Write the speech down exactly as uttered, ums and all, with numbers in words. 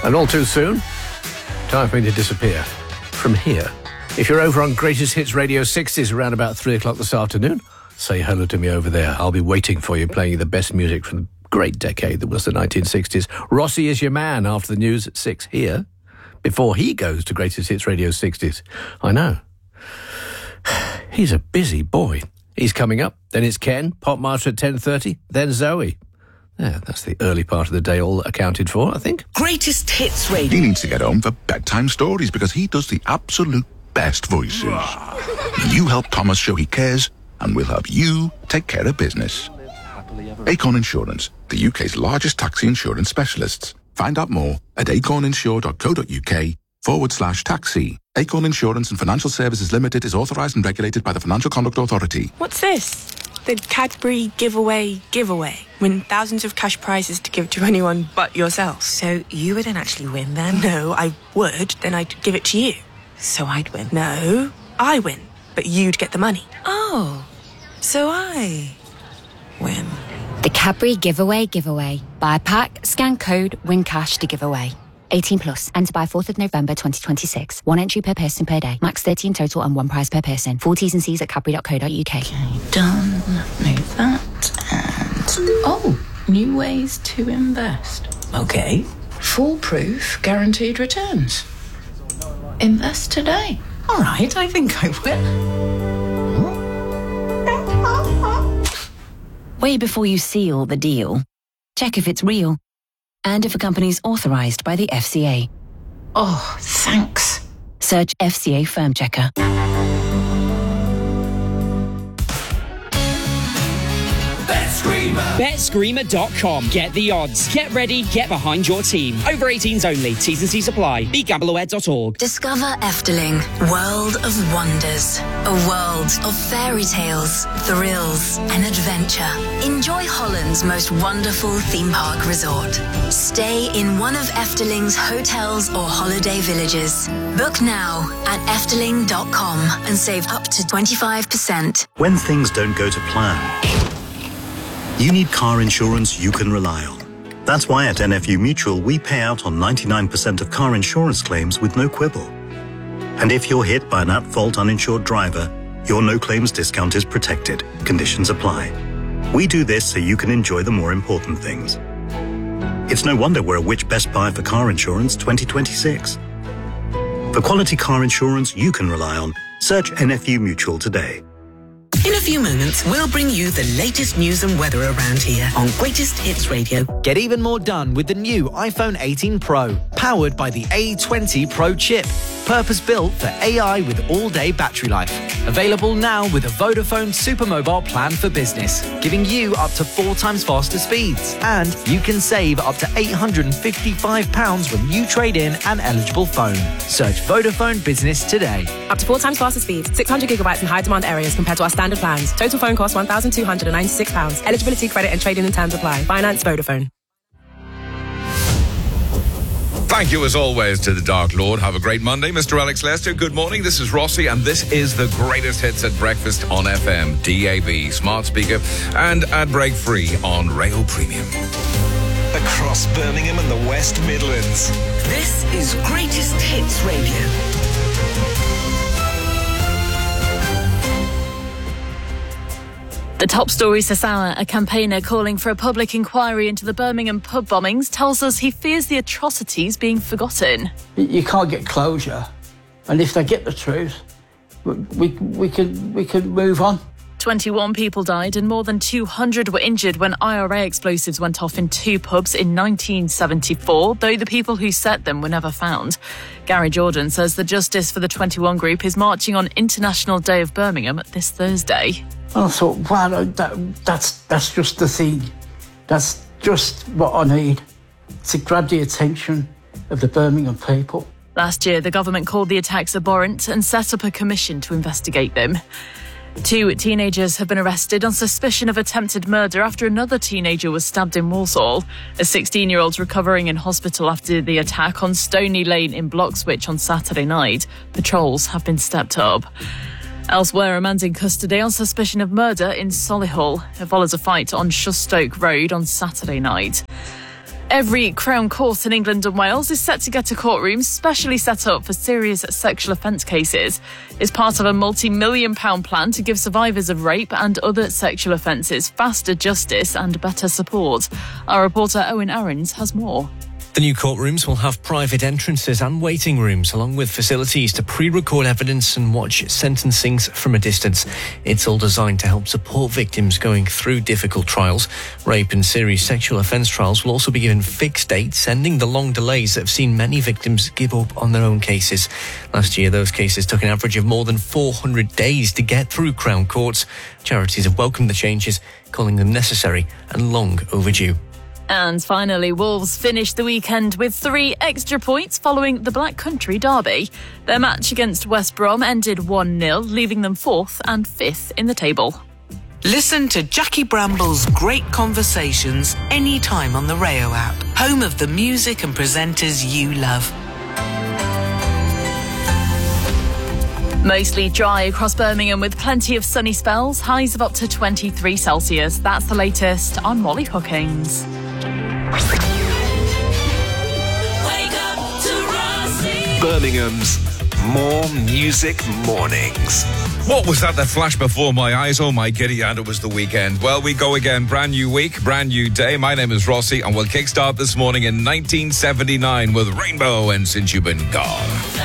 And all too soon, time for me to disappear from here. If you're over on Greatest Hits Radio sixties around about three o'clock this afternoon, say hello to me over there. I'll be waiting for you, playing you the best music from the great decade that was the nineteen sixties. Rossi is your man after the news at six here, before he goes to Greatest Hits Radio sixties. I know. He's a busy boy. He's coming up. Then it's Ken, Pop Master at ten thirty. Then Zoe. Yeah, that's the early part of the day all accounted for, I think. Greatest Hits Radio. He needs to get home for bedtime stories because he does the absolute best voices. You help Thomas show he cares, and we'll help you take care of business. Acorn Insurance, the U K's largest taxi insurance specialists. Find out more at acorninsure.co.uk forward slash taxi. Acorn Insurance and Financial Services Limited is authorised and regulated by the Financial Conduct Authority. What's this? The Cadbury giveaway giveaway. Win thousands of cash prizes to give to anyone but yourself. So you wouldn't actually win then? No, I would. Then I'd give it to you. So I'd win? No, I win. But you'd get the money. Oh, so I win. The Cadbury giveaway giveaway. Buy a pack, scan code, win cash to give away. eighteen plus. Enter by fourth of November twenty twenty-six. One entry per person per day. Max thirty in total and one prize per person. Full T's and C's at cadbury dot co dot uk. Okay, done. Move that. And... oh, new ways to invest. Okay. Foolproof guaranteed returns. Invest today. All right, I think I will. Way before you seal the deal, check if it's real. And if a company's authorised by the F C A. Oh, thanks. Search F C A Firm Checker. bet screamer dot com. Get the odds. Get ready, get behind your team. Over eighteens only. T's and C's apply. be gamble aware dot org. Discover Efteling, World of Wonders. A world of fairy tales, thrills, and adventure. Enjoy Holland's most wonderful theme park resort. Stay in one of Efteling's hotels or holiday villages. Book now at efteling dot com and save up to twenty-five percent. When things don't go to plan, you need car insurance you can rely on. That's why at N F U Mutual we pay out on ninety-nine percent of car insurance claims with no quibble. And if you're hit by an at-fault uninsured driver, your no-claims discount is protected. Conditions apply. We do this so you can enjoy the more important things. It's no wonder we're a Which Best Buy for Car Insurance twenty twenty-six. For quality car insurance you can rely on, search N F U Mutual today. In a few moments, we'll bring you the latest news and weather around here on Greatest Hits Radio. Get even more done with the new iPhone eighteen Pro, powered by the A twenty Pro chip. Purpose-built for A I with all-day battery life. Available now with a Vodafone Supermobile plan for business, giving you up to four times faster speeds. And you can save up to eight hundred fifty-five pounds when you trade in an eligible phone. Search Vodafone Business today. Up to four times faster speeds, six hundred gigabytes in high-demand areas compared to our standard plans. Total phone cost one thousand two hundred ninety-six pounds. Eligibility, credit and trade-in and terms apply. Finance Vodafone. Thank you, as always, to the Dark Lord. Have a great Monday. Mister Alex Lester, good morning. This is Rossi, and this is the greatest hits at breakfast on F M, D A B, smart speaker, and ad-break free on Rail Premium. Across Birmingham and the West Midlands. This is Greatest Hits Radio. The top stories this hour, a campaigner calling for a public inquiry into the Birmingham pub bombings tells us he fears the atrocities being forgotten. You can't get closure, and if they get the truth, we we could we could move on. twenty-one people died and more than two hundred were injured when I R A explosives went off in two pubs in nineteen seventy-four, though the people who set them were never found. Gary Jordan says the Justice for the twenty-one group is marching on International Day of Birmingham this Thursday. And I thought, wow, that, that's, that's just the thing. That's just what I need to grab the attention of the Birmingham people. Last year, the government called the attacks abhorrent and set up a commission to investigate them. Two teenagers have been arrested on suspicion of attempted murder after another teenager was stabbed in Walsall. A sixteen-year-old's recovering in hospital after the attack on Stony Lane in Bloxwich on Saturday night. Patrols have been stepped up. Elsewhere, a man's in custody on suspicion of murder in Solihull. It follows a fight on Shustoke Road on Saturday night. Every Crown Court in England and Wales is set to get a courtroom specially set up for serious sexual offence cases. It's part of a multi-million pound plan to give survivors of rape and other sexual offences faster justice and better support. Our reporter Owen Aarons has more. The new courtrooms will have private entrances and waiting rooms, along with facilities to pre-record evidence and watch sentencings from a distance. It's all designed to help support victims going through difficult trials. Rape and serious sexual offence trials will also be given fixed dates, ending the long delays that have seen many victims give up on their own cases. Last year, those cases took an average of more than four hundred days to get through Crown Courts. Charities have welcomed the changes, calling them necessary and long overdue. And finally, Wolves finished the weekend with three extra points following the Black Country derby. Their match against West Brom ended one nil, leaving them fourth and fifth in the table. Listen to Jackie Bramble's great conversations anytime on the Rayo app, home of the music and presenters you love. Mostly dry across Birmingham with plenty of sunny spells, highs of up to twenty-three Celsius. That's the latest on Molly Hookings. Birmingham's More Music Mornings. What was that that flashed before my eyes? Oh my giddy, and it was the weekend. Well, we go again. Brand new week, brand new day. My name is Rossi, and we'll kickstart this morning in nineteen seventy-nine with Rainbow and Since You've Been Gone.